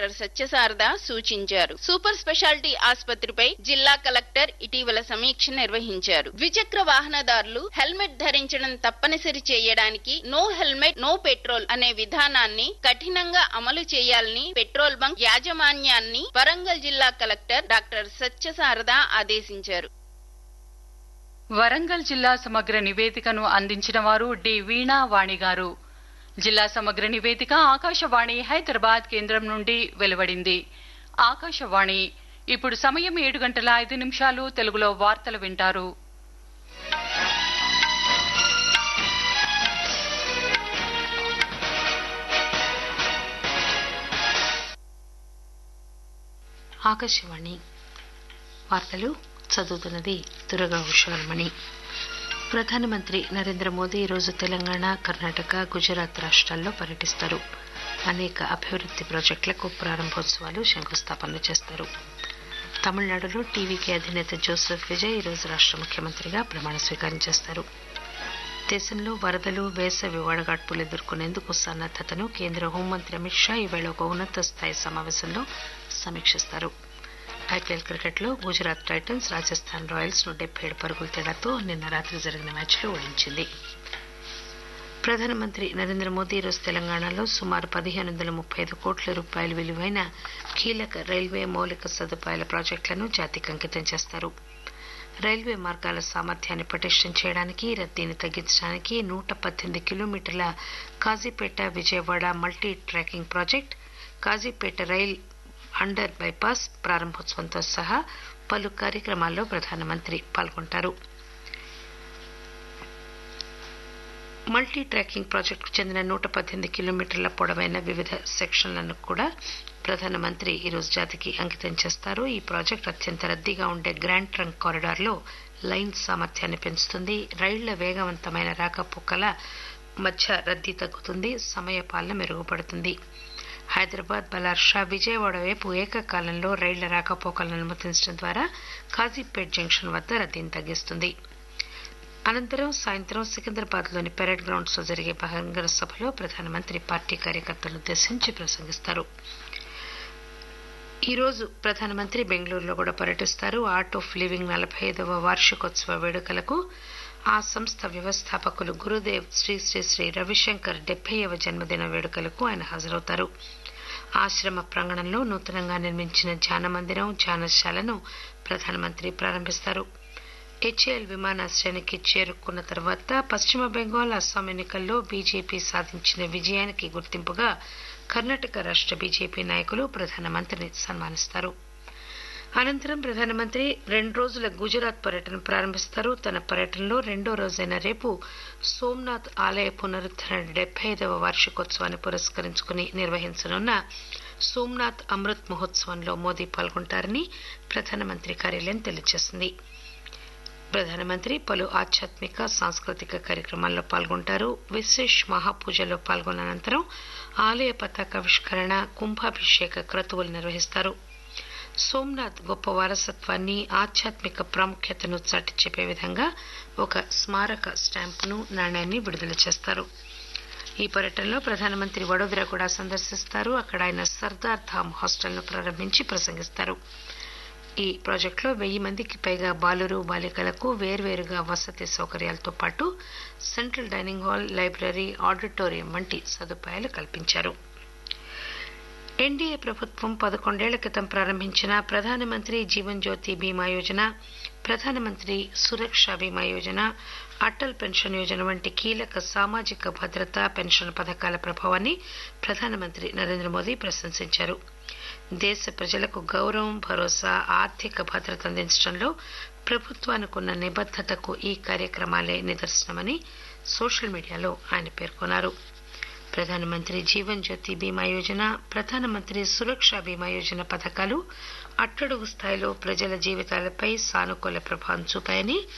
Doctor Satyasarada సూచించారు. Super speciality ఆసుపత్రిపై జిల్లా collector ఇటీవల సమీక్ష నిర్వహించారు. ద్విచక్ర వాహనదారులు హెల్మెట్ ధరించడం తప్పనిసరి చేయడానికి నో హెల్మెట్ నో పెట్రోల్ అనే విధానాన్ని కఠినంగా అమలు చేయాలని పెట్రోల్ బంక్ యాజమాన్యాన్ని వరంగల్ జిల్లా కలెక్టర్ డాక్టర్ సత్యశారద ఆదేశించారు. వరంగల్ జిల్లా సమగ్ర నివేదికను అందించిన వారు డి వీణావాణి గారు. జిల్లా సమగ్ర నివేదిక ఆకాశవాణి హైదరాబాద్ కేంద్రం నుండి వెలువడింది. ఆకాశవాణి ఇప్పుడు సమయం 7:05 తెలుగులో వార్తలు వింటారు. ఆకాశవాణి వార్తలు చదువుతున్నది దుర్గా ఉషారమణి. ప్రధానమంత్రి నరేంద్ర మోదీ ఈరోజు తెలంగాణ, కర్ణాటక, గుజరాత్ రాష్ట్రాల్లో పర్యటిస్తారు. అనేక అభివృద్ది ప్రాజెక్టులకు ప్రారంభోత్సవాలు, శంకుస్థాపనలు చేస్తారు. తమిళనాడులో టీవీకే అధినేత జోసెఫ్ విజయ్ ఈరోజు రాష్ట్ర ముఖ్యమంత్రిగా ప్రమాణ స్వీకారం చేస్తారు. దేశంలో వరదలు, వేసవి వడగాడ్పులు ఎదుర్కొనేందుకు సన్నద్దతను కేంద్ర హోంమంత్రి అమిత్ షా ఈవేళ ఒక ఉన్నత స్థాయి సమావేశంలో సమీక్షిస్తారు. ఐపీఎల్ క్రికెట్లో గుజరాత్ టైటన్స్ రాజస్థాన్ రాయల్స్ ను 77 పరుగుల తేడాతో నిన్న రాత్రి జరిగిన మ్యాచ్లో ఓడించింది. ప్రధానమంత్రి నరేంద్ర మోదీ ఈరోజు తెలంగాణలో సుమారు 1535 కోట్ల రూపాయల విలువైన కీలక రైల్వే మౌలిక సదుపాయాల ప్రాజెక్టులను జాతికి అంకితం చేస్తారు. రైల్వే మార్గాల సామర్థ్యాన్ని పటిష్టం చేయడానికి, రద్దీని తగ్గించడానికి 118 కిలోమీటర్ల Kazipet Vijayawada multi tracking project, Kazipet rail under bypass ప్రారంభోత్సవంతో సహా పలు కార్యక్రమాల్లో ప్రధానమంత్రి పాల్గొంటారు. మల్టీ ట్రాకింగ్ ప్రాజెక్టుకు చెందిన 118 కిలోమీటర్ల పొడవైన వివిధ సెక్షన్లను కూడా ప్రధానమంత్రి ఈరోజు జాతికి అంకితం చేస్తారు. ఈ ప్రాజెక్టు అత్యంత రద్దీగా ఉండే గ్రాండ్ ట్రంక్ కారిడార్లో లైన్ సామర్థ్యాన్ని పెంచుతుంది. రైళ్ల వేగవంతమైన రాకపోకల మధ్య రద్దీ తగ్గుతుంది, సమయపాలన మెరుగుపడుతుంది. హైదరాబాద్, బలార్షా, విజయవాడ వైపు ఏకకాలంలో రైళ్ల రాకపోకలను అనుమతించడం ద్వారా కాజీపేట్ జంక్షన్ వద్ద రద్దీని తగ్గిస్తుంది. అనంతరం సాయంత్రం సికింద్రాబాద్లోని పెరేడ్ గ్రౌండ్స్ లో జరిగే బహిరంగ సభలో ప్రధానమంత్రి పార్టీ కార్యకర్తలను ఉద్దేశించి ప్రసంగిస్తారు. ఈ రోజు ప్రధానమంత్రి బెంగళూరులో కూడా పర్యటిస్తారు. ఆర్ట్ ఆఫ్ లివింగ్ 45వ వార్షికోత్సవ వేడుకలకు ఆ సంస్థ వ్యవస్థాపకులు గురుదేవ్ శ్రీ శ్రీ శ్రీ రవిశంకర్ 70వ జన్మదిన వేడుకలకు ఆయన హాజరవుతారు. ఆశ్రమ ప్రాంగణంలో నూతనంగా నిర్మించిన ధ్యాన మందిరం, ధ్యానశాలను ప్రధానమంత్రి ప్రారంభిస్తారు. హెచ్ఏఎల్ విమానాశ్రయానికి చేరుకున్న తర్వాత పశ్చిమ బెంగాల్, అస్సాం ఎన్నికల్లో బీజేపీ సాధించిన విజయానికి గుర్తింపుగా కర్ణాటక రాష్ట్ర బీజేపీ నాయకులు ప్రధానమంత్రిని సన్మానిస్తారు. అనంతరం ప్రధానమంత్రి 2 రోజుల గుజరాత్ పర్యటన ప్రారంభిస్తారు. తన పర్యటనలో 2వ రోజైన రేపు సోమనాథ్ ఆలయ పునరుద్ధరణ 75వ వార్షికోత్సవాన్ని పురస్కరించుకుని నిర్వహించనున్న సోమనాథ్ అమృత్ మహోత్సవంలో మోదీ పాల్గొంటారని ప్రధానమంత్రి కార్యాలయం తెలియజేసింది. ప్రధానమంత్రి పలు ఆధ్యాత్మిక, సాంస్కృతిక కార్యక్రమాల్లో పాల్గొంటారు. విశేష్ మహాపూజలో పాల్గొన్న అనంతరం ఆలయ పతాకావిష్కరణ, కుంభాభిషేక క్రతువులు నిర్వహిస్తారు. సోమనాథ్ గొప్ప వారసత్వాన్ని, ఆధ్యాత్మిక ప్రాముఖ్యతను చాటి చెప్పే విధంగా ఒక స్మారక స్టాంపును, నాణ్యాన్ని విడుదల చేస్తారు. ఈ పర్యటనలో ప్రధానమంత్రి వడోదర కూడా సందర్శిస్తారు. అక్కడ ఆయన సర్దార్ ధామ్ హాస్టల్ను ప్రారంభించి ప్రసంగిస్తారు. ఈ ప్రాజెక్టులో 1000 మందికి పైగా బాలురు, బాలికలకు వేర్వేరుగా వసతి సౌకర్యాలతో పాటు central dining hall, library, auditorium వంటి సదుపాయాలు కల్పించారు. ఎన్డీఏ ప్రభుత్వం 11 ఏళ్ల క్రితం ప్రారంభించిన ప్రధానమంత్రి జీవన్ జ్యోతి బీమా యోజన, ప్రధానమంత్రి సురక్ష బీమా యోజన, అటల్ పెన్షన్ యోజన వంటి కీలక సామాజిక భద్రత పెన్షన్ పథకాల ప్రభావాన్ని ప్రధానమంత్రి నరేంద్ర మోదీ ప్రశంసించారు. దేశ ప్రజలకు గౌరవం, భరోసా, ఆర్థిక భద్రత అందించడంలో ప్రభుత్వానికున్న నిబద్దతకు ఈ కార్యక్రమాలే నిదర్శనమని సోషల్ మీడియాలో ఆయన పేర్కొన్నారు. ప్రధానమంత్రి జీవన్ జ్యోతి బీమా యోజన, ప్రధానమంత్రి సురక్ష బీమా యోజన పథకాలు అట్టడుగు స్థాయిలో ప్రజల జీవితాలపై సానుకూల ప్రభావం చూపాయని